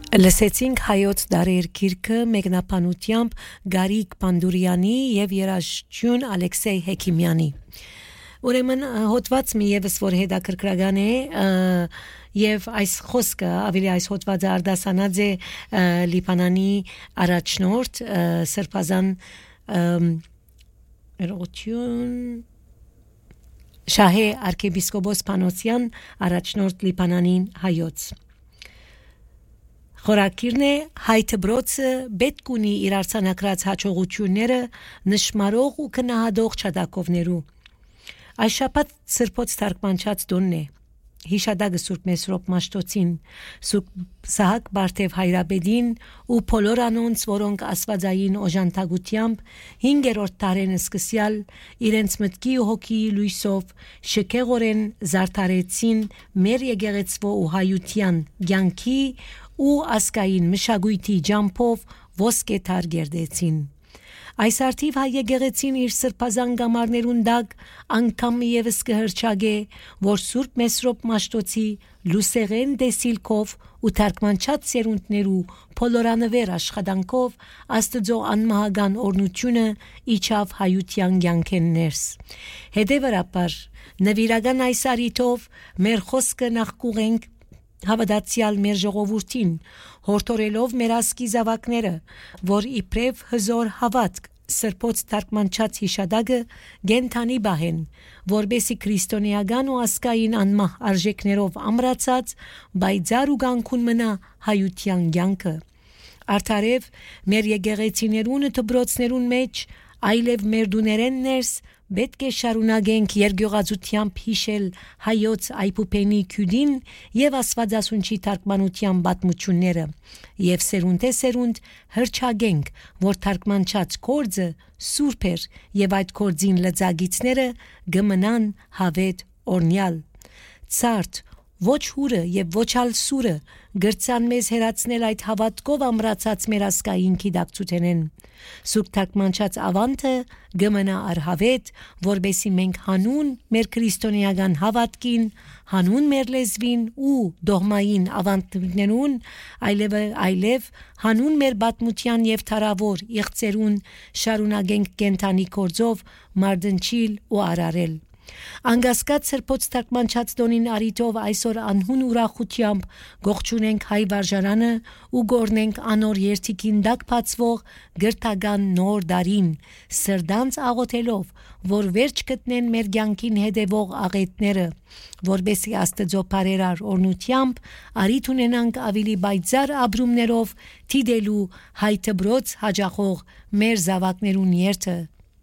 Լսեցինք հայոց դարեր գիրքը մեկնաբանությամբ Գարիկ Բանդուրյանի եւ երաժշտություն Ալեքսեյ Հեքիմյանի։ Ուրեմն հոդված մի եւս որ հետաքրքրական է եւ այս խոսքը ավելի այս հոդվածը արտասանած է Լիբանանի առաջնորդ Սրբազան երողություն Շահե arczepiskopos Փանոսյան առաջնորդ Լիբանանին հայոց Խորակիրն է հայթը բրոցը պետք ունի իր արցանակրած հաջողությունները նշмарող ու քնահատող չադակովներու Այս շաբաթ սրբոց թարգմանչած տոնն է Հիշադակը Սուրբ Մեսրոպ Մաշտոցին Սուրբ Սահակ Բարթև Հայրաբեդին ու բոլոր անոնց որոնք աստվածային օժանդակությամբ 5-րդ դարեն սկսյալ իրենց մտքի ու հոգիի լույսով շքեղորեն զարդարեցին մեր եկեղեցվո ու հայության ցանկի ու ասկային մշակույթի ջամփով ոսկե թարգերդեցին Այս արդիվ հայ եկեղեցին իր սրբազան գամարներուն դակ անգամ եւս կհրճագե որ Սուրբ Մեսրոպ Մաշտոցի լուսեղեն դեսիլքով ու թարգմանչած սերունդներու փոլորանվեր աշխատանքով Աստծո անմահական օրնությունը իջավ հայության ցանկեն ներս հետևաբար նվիրական այս արիտով մեր խոսքը նախ կուղենք հավատացյալ մեր ժողովրդին հորդորելով մեր ասկի զավակները որ իբրև հզոր հավատք սրբոց թարգմանչած հիշադակը գենթանի բահեն որբեսի քրիստոնեական ու ասկային անմահ արժեքներով ամրացած բայձար ու գանքուն մնա հայության ցանկը արդարև մեր եկեղեցիներուն դբրոցներուն մեջ այլև մեր դուներեն ներս պետք է շարունակենք երգյուղածությամբ հիշել հայոց այբուբենի քյուդին եւ աստվածասունչի թարգմանության պատմությունները եւ սերունդ հրճագենք որ թարգմանչած կորձը սուրբ էր եւ այդ կորձին լծագիցները գմնան հավետ օրնյալ ցարտ ոչ հուրը եւ ոչ ալ սուրը գրծան մեզ հերացնել այդ հավատքով ամրացած մեր ասկային գիտակցութենեն Սուրբ թարգմանչած ավանտը գմնա արհավետ որբեսի մենք հանուն մեր քրիստոնեական հավատքին հանուն մեր լեզվին ու դողմային ավանտներուն այլև հանուն մեր պատմության եւ թարավոր իղծերուն շարունակենք կենթանի կորձով մարդնչիլ ու արարել Անգասկած սրբոց թարգմանչած տոնին արիտով այսօր անհուն ուրախությամբ գողջունենք հայ վարժարանը ու գորնենք անոր երթիկին դակ բացվող գրթական նոր դարին սրդանց աղոթելով որ վերջ գտնեն մեր ցանկին հետևող աղետները որբեսի Աստծո բարերար օրնությամբ արիթ ունենանք ավելի բայձար ապրումներով թիդելու հայ դբրոց հաջախող մեր զավակներուն երթը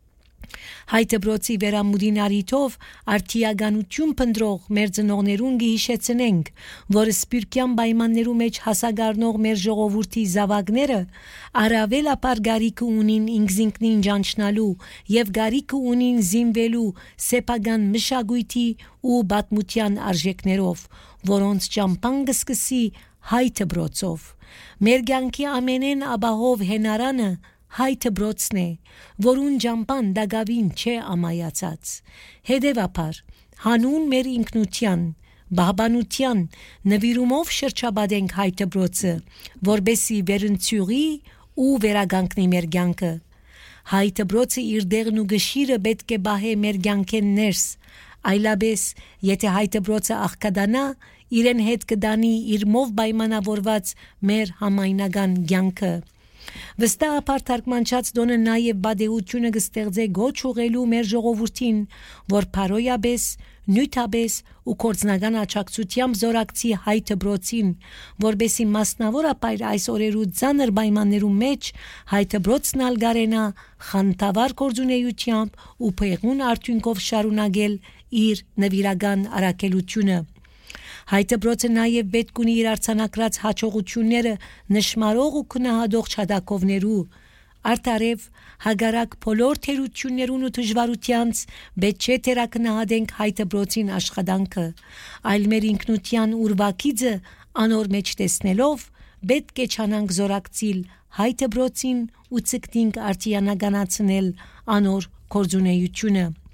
Հայ դբրոցի վերամուդին արիտով արտիականություն փնտրող մեր ծնողներուն գիհիշեցնենք, որ սպիրկյան պայմաններու մեջ հասագարնող մեր ժողովրդի զավակները առավելապար գարիք ունին ինքնին ճանչնալու եւ գարիք ունին զինվելու սեփական մշակույթի ու պատմության արժեքներով, որոնց ճամփան կսկսի հայ դբրոցով։ Մեր ցանկի ամենեն աբահով հենարանը հայ դբրոցն է, որուն ջամփան դագավին չէ ամայացած։ Հետևաբար, հանուն մեր ինքնության, բահբանության նվիրումով շրջապատենք հայ դբրոցը, որբեսի վերընծյուղի ու վերագանքնի մեր ցանկը։ Հայ դբրոցը իր դեղն ու գշիրը պետք է բահե մեր ցանկեն ներս, այլաբես, եթե հայ դբրոցը աղքադանա, իրեն հետ կդանի իր մով պայմանավորված մեր համայնական ցանկը։ Վստահաբար թարգմանչած դոնը նաև բադեությունը կստեղծե գոչ ուղղելու մեր ժողովրդին, որ փարոյաբես, նյութաբես ու կորձնական աճակցությամբ զորակցի հայ դբրոցին, որբեսի մասնավորապես այս օրերու ցաներ պայմաններու մեջ հայ դբրոցն ալգարենա խանդավառ կորձունեությամբ ու փեղուն արդյունքով շարունակել իր նվիրական առաքելությունը։ Հայ դբրոցը նաև պետք ունի իր արցանակրած հաջողությունները նշмарող ու քնահատող չադակովներու արդարև հագարակ բոլոր թերություններուն ու դժվարությանց պետք չէ թերակնահատենք հայ դբրոցին աշխատանքը այլ մեր ինքնության ուրվակիցը անոր մեջ տեսնելով պետք է չանանք զորակցիլ հայ դբրոցին ու ցկտինք արտիանականացնել անոր կորձունեությունը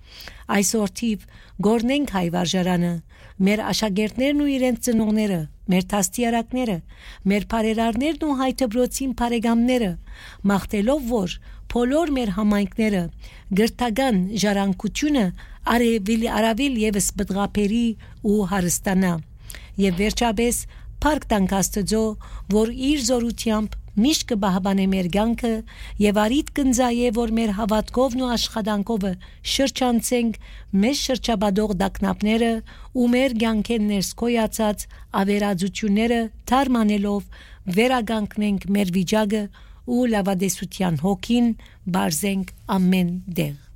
Այսօրթիվ գորնենք հայ վարժարանը, մեր աշակերտներն ու իրենց ծնողները, մեր դաստիարակները, մեր բարերարներն ու հայ դպրոցին բարեկամները, մաղթելով որ բոլոր մեր համայնքները գրթական ժառանգությունը արավել եւս բդղապերի ու հարստանա եւ վերջապես փառք տանք Աստծո, որ իր զորությամբ միշտ կբահբանե մեր կյանքը եւ արիդ կնձայե, որ մեր հավատքովն ու աշխատանքով շրջանցենք մեզ շրջաբադող դակնապները ու մեր կյանքեն ներս կոյացած ավերածությունները թարմանելով վերագանքնենք մեր վիճակը ու լավադեսության հոգին բարձենք ամեն դեղ։